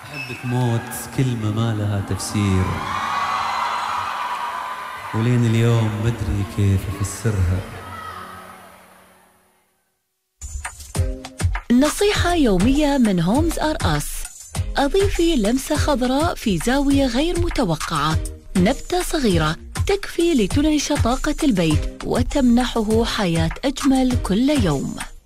أحبك موت كلمة ما لها تفسير، ولين اليوم بدري كيف أفسرها. نصيحة يومية من هومز آر أس. أضيفي لمسة خضراء في زاوية غير متوقعة، نبتة صغيرة تكفي لتنعش طاقة البيت وتمنحه حياة أجمل كل يوم.